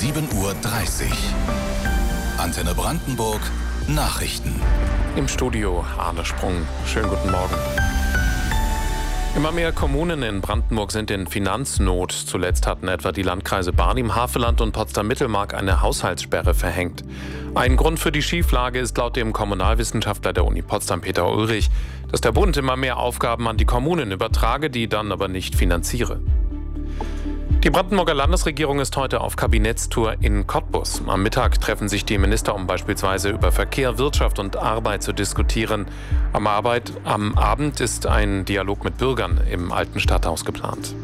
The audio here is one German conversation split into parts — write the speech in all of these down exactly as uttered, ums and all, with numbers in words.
sieben Uhr dreißig. Antenne Brandenburg Nachrichten. Im Studio Arne Sprung. Schönen guten Morgen. Immer mehr Kommunen in Brandenburg sind in Finanznot. Zuletzt hatten etwa die Landkreise Barnim, Havelland und Potsdam-Mittelmark eine Haushaltssperre verhängt. Ein Grund für die Schieflage ist laut dem Kommunalwissenschaftler der Uni Potsdam, Peter Ulrich, dass der Bund immer mehr Aufgaben an die Kommunen übertrage, die dann aber nicht finanziere. Die Brandenburger Landesregierung ist heute auf Kabinettstour in Cottbus. Am Mittag treffen sich die Minister, um beispielsweise über Verkehr, Wirtschaft und Arbeit zu diskutieren. Am, Arbeit, am Abend ist ein Dialog mit Bürgern im Alten Stadthaus geplant.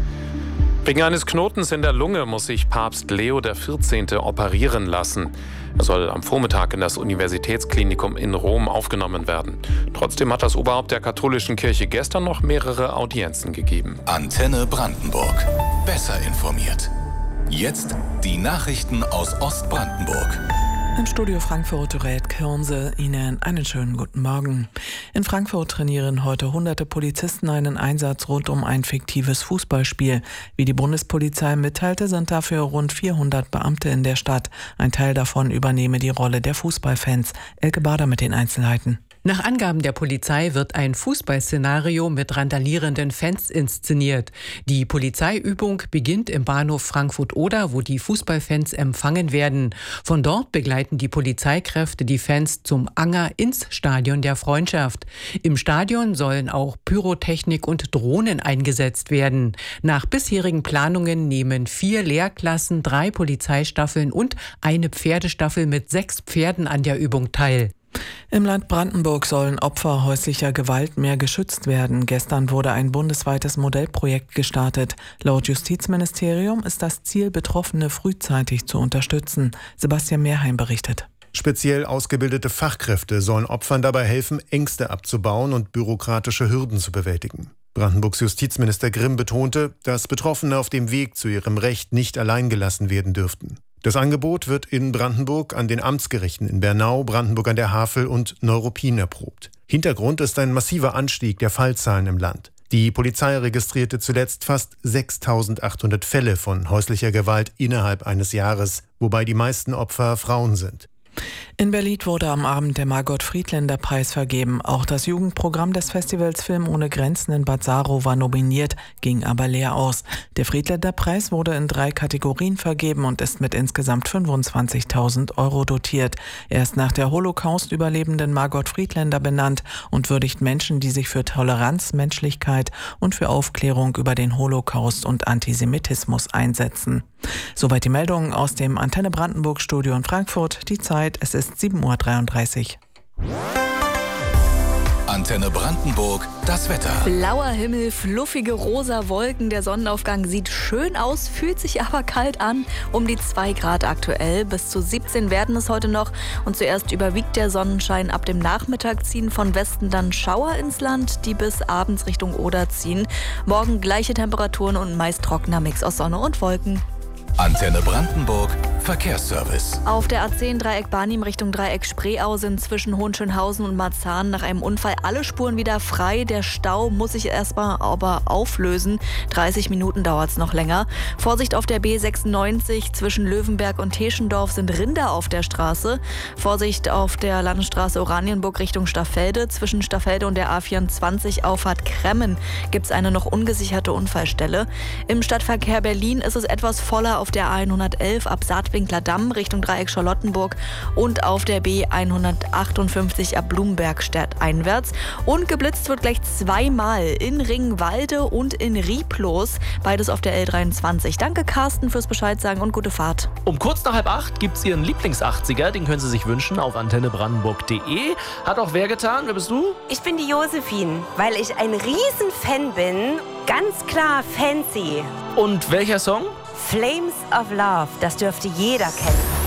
Wegen eines Knotens in der Lunge muss sich Papst Leo der vierzehnte operieren lassen. Er soll am Vormittag in das Universitätsklinikum in Rom aufgenommen werden. Trotzdem hat das Oberhaupt der katholischen Kirche gestern noch mehrere Audienzen gegeben. Antenne Brandenburg. Besser informiert. Jetzt die Nachrichten aus Ostbrandenburg. Im Studio Frankfurt rät Kirnse Ihnen einen schönen guten Morgen. In Frankfurt trainieren heute hunderte Polizisten einen Einsatz rund um ein fiktives Fußballspiel. Wie die Bundespolizei mitteilte, sind dafür rund vierhundert Beamte in der Stadt. Ein Teil davon übernehme die Rolle der Fußballfans. Elke Bader mit den Einzelheiten. Nach Angaben der Polizei wird ein Fußballszenario mit randalierenden Fans inszeniert. Die Polizeiübung beginnt im Bahnhof Frankfurt-Oder, wo die Fußballfans empfangen werden. Von dort begleiten die Polizeikräfte die Fans zum Anger ins Stadion der Freundschaft. Im Stadion sollen auch Pyrotechnik und Drohnen eingesetzt werden. Nach bisherigen Planungen nehmen vier Lehrklassen, drei Polizeistaffeln und eine Pferdestaffel mit sechs Pferden an der Übung teil. Im Land Brandenburg sollen Opfer häuslicher Gewalt mehr geschützt werden. Gestern wurde ein bundesweites Modellprojekt gestartet. Laut Justizministerium ist das Ziel, Betroffene frühzeitig zu unterstützen. Sebastian Mehrheim berichtet. Speziell ausgebildete Fachkräfte sollen Opfern dabei helfen, Ängste abzubauen und bürokratische Hürden zu bewältigen. Brandenburgs Justizminister Grimm betonte, dass Betroffene auf dem Weg zu ihrem Recht nicht allein gelassen werden dürften. Das Angebot wird in Brandenburg an den Amtsgerichten in Bernau, Brandenburg an der Havel und Neuruppin erprobt. Hintergrund ist ein massiver Anstieg der Fallzahlen im Land. Die Polizei registrierte zuletzt fast sechstausendachthundert Fälle von häuslicher Gewalt innerhalb eines Jahres, wobei die meisten Opfer Frauen sind. In Berlin wurde am Abend der Margot-Friedländer-Preis vergeben. Auch das Jugendprogramm des Festivals Film ohne Grenzen in Bad Saarow war nominiert, ging aber leer aus. Der Friedländer-Preis wurde in drei Kategorien vergeben und ist mit insgesamt fünfundzwanzigtausend Euro dotiert. Er ist nach der Holocaust-Überlebenden Margot Friedländer benannt und würdigt Menschen, die sich für Toleranz, Menschlichkeit und für Aufklärung über den Holocaust und Antisemitismus einsetzen. Soweit die Meldungen aus dem Antenne Brandenburg Studio in Frankfurt. Die Zeit, es ist sieben Uhr dreiunddreißig. Antenne Brandenburg, das Wetter. Blauer Himmel, fluffige rosa Wolken, der Sonnenaufgang sieht schön aus, fühlt sich aber kalt an. Um die zwei Grad aktuell, bis zu siebzehn werden es heute noch. Und zuerst überwiegt der Sonnenschein. Ab dem Nachmittag ziehen von Westen dann Schauer ins Land, die bis abends Richtung Oder ziehen. Morgen gleiche Temperaturen und meist trockener Mix aus Sonne und Wolken. Antenne Brandenburg, Verkehrsservice. Auf der A zehn Dreieck Barnim Richtung Dreieck Spreeau sind zwischen Hohenschönhausen und Marzahn nach einem Unfall alle Spuren wieder frei. Der Stau muss sich erstmal aber auflösen. dreißig Minuten dauert es noch länger. Vorsicht auf der B sechsundneunzig zwischen Löwenberg und Teschendorf sind Rinder auf der Straße. Vorsicht auf der Landesstraße Oranienburg Richtung Staffelde. Zwischen Staffelde und der A vierundzwanzig Auffahrt Kremmen gibt es eine noch ungesicherte Unfallstelle. Im Stadtverkehr Berlin ist es etwas voller auf der A hundertelf ab Saatwinkler Damm Richtung Dreieck Charlottenburg und auf der B hundertachtundfünfzig ab Blumenbergstadt einwärts. Und geblitzt wird gleich zweimal in Ringwalde und in Rieplos, beides auf der L dreiundzwanzig. Danke Carsten fürs Bescheid sagen und gute Fahrt. Um kurz nach halb acht gibt's Ihren Lieblings-achtziger, den können Sie sich wünschen auf antenne brandenburg punkt de. Hat auch wer getan? Wer bist du? Ich bin die Josephine, weil ich ein Riesenfan bin. Ganz klar Fancy. Und welcher Song? Flames of Love, das dürfte jeder kennen.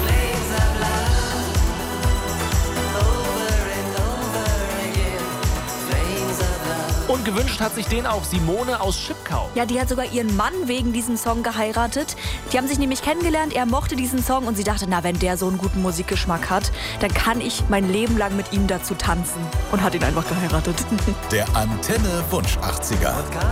Und gewünscht hat sich den auch Simone aus Schipkau. Ja, die hat sogar ihren Mann wegen diesem Song geheiratet. Die haben sich nämlich kennengelernt, er mochte diesen Song und sie dachte, na, wenn der so einen guten Musikgeschmack hat, dann kann ich mein Leben lang mit ihm dazu tanzen. Und hat ihn einfach geheiratet. Der Antenne Wunsch achtziger.